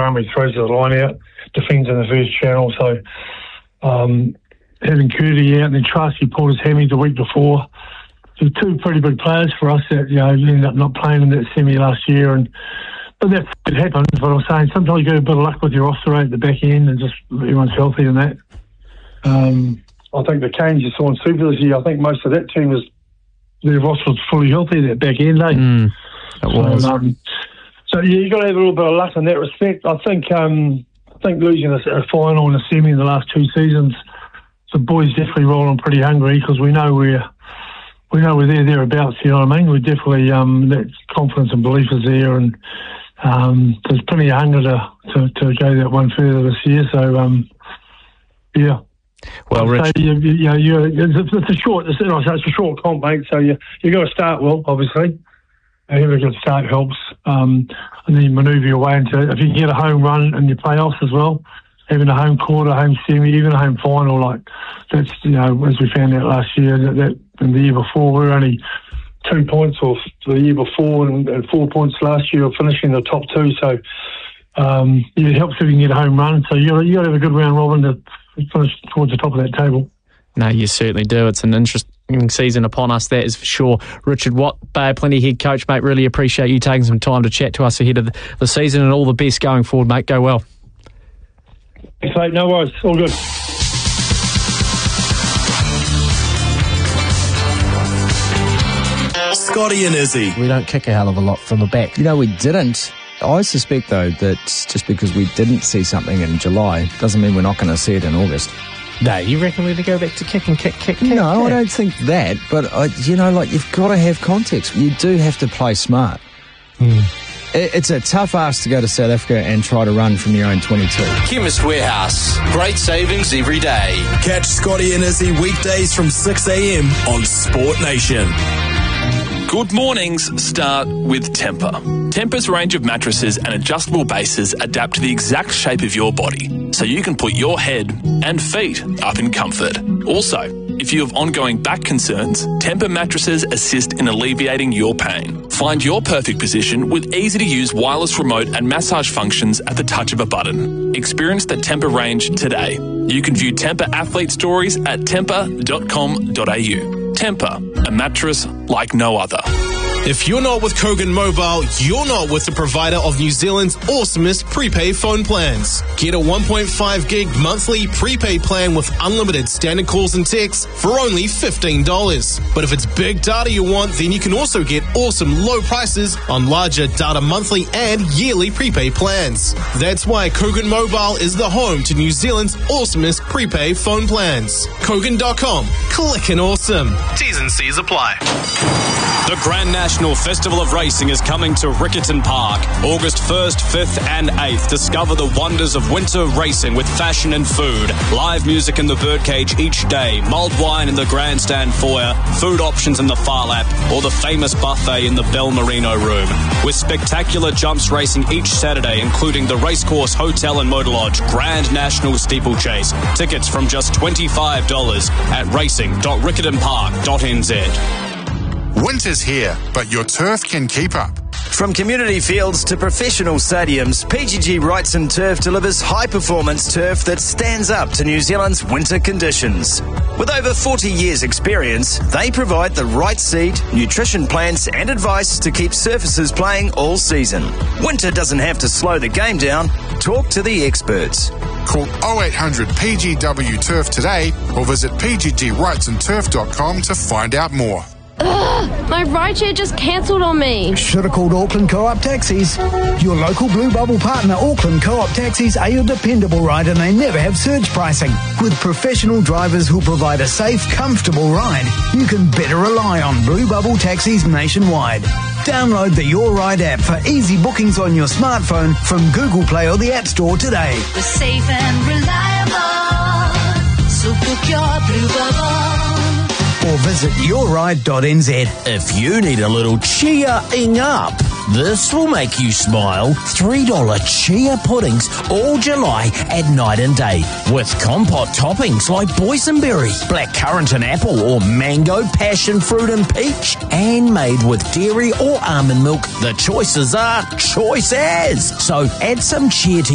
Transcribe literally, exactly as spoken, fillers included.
drama, he throws the line out, defends in the first channel. So um, having Curdy out and then Truss, he pulled his hammy the week before. So two pretty big players for us that, you know, ended up not playing in that semi last year. And but that it happens, but I'm saying sometimes you get a bit of luck with your roster rate at the back end and just everyone's healthy and that. Um, I think the Canes you saw in Super this year, I think most of that team was, their roster was fully healthy, that back end, eh? Mm, it was. So, um, so yeah, you've got to have a little bit of luck in that respect. I think um, I think losing a, a final and a semi in the last two seasons, the boys definitely rolling pretty hungry because we know we're we know we're there thereabouts. You know what I mean? We definitely um, that confidence and belief is there, and um, there's plenty of hunger to, to, to go that one further this year. So um, yeah. Well, Rich, so you, you, you know, you, it's, it's a short, it's, it's a short comp, mate. So you you got to start well, obviously. Having a good start helps, um, and then you manoeuvre your way into it. If you can get a home run in your playoffs as well, having a home quarter, home semi, even a home final, like that's, you know, as we found out last year, that, that and the year before we were only two points off the year before, and, and four points last year, finishing the top two. So um, yeah, it helps if you can get a home run. So you got you got to have a good round robin to finish towards the top of that table. No, you certainly do. It's an interesting season upon us, that is for sure. Richard Watt, Bay of Plenty head coach, mate, really appreciate you taking some time to chat to us ahead of the, the season, and all the best going forward, mate. Go well. Thanks, mate. No worries. All good. Scotty and Izzy. We don't kick a hell of a lot from the back. You know, we didn't. I suspect, though, that just because we didn't see something in July doesn't mean we're not going to see it in August. No, you reckon we're going to go back to kick and kick, kick, kick? No, kick? I don't think that. But, I, you know, like, you've got to have context. You do have to play smart. Hmm. It, it's a tough ask to go to South Africa and try to run from your own twenty-two. Chemist Warehouse. Great savings every day. Catch Scotty and Izzy weekdays from six a.m. on Sport Nation. Good mornings start with Tempur. Tempur's range of mattresses and adjustable bases adapt to the exact shape of your body, so you can put your head and feet up in comfort. Also, if you have ongoing back concerns, Tempur mattresses assist in alleviating your pain. Find your perfect position with easy-to-use wireless remote and massage functions at the touch of a button. Experience the Tempur range today. You can view Tempur athlete stories at tempur dot com dot a u. Tempur, a mattress like no other. If you're not with Kogan Mobile, you're not with the provider of New Zealand's awesomest prepaid phone plans. Get a one point five gig monthly prepaid plan with unlimited standard calls and texts for only fifteen dollars. But if it's big data you want, then you can also get awesome low prices on larger data monthly and yearly prepaid plans. That's why Kogan Mobile is the home to New Zealand's awesomest prepaid phone plans. Kogan dot com. Clickin' awesome. T's and C's apply. The Grand National Festival of Racing is coming to Riccarton Park, August first, fifth and eighth. Discover the wonders of winter racing with fashion and food. Live music in the birdcage each day, mulled wine in the grandstand foyer, food options in the far lap, or the famous buffet in the Bell Merino room. With spectacular jumps racing each Saturday, including the Racecourse Hotel and Motor Lodge Grand National Steeplechase. Tickets from just twenty-five dollars at racing dot riccarton park dot n z. Winter's here, but your turf can keep up. From community fields to professional stadiums, P G G Wrights and Turf delivers high-performance turf that stands up to New Zealand's winter conditions. With over forty years' experience, they provide the right seed, nutrition plans and advice to keep surfaces playing all season. Winter doesn't have to slow the game down. Talk to the experts. Call oh eight hundred P G W Turf today or visit p g g wrights and turf dot com to find out more. Ugh, my rideshare just cancelled on me. Should have called Auckland Co-op Taxis. Your local Blue Bubble partner, Auckland Co-op Taxis, are your dependable ride, and they never have surge pricing. With professional drivers who provide a safe, comfortable ride, you can better rely on Blue Bubble Taxis nationwide. Download the Your Ride app for easy bookings on your smartphone from Google Play or the App Store today. We're safe and reliable, so book your Blue Bubble. Or visit your ride dot n z. If you need a little cheering up, this will make you smile. three dollar chia puddings all July at Night and Day. With compote toppings like boysenberry, blackcurrant and apple, or mango, passion fruit and peach. And made with dairy or almond milk. The choices are choice as. So add some cheer to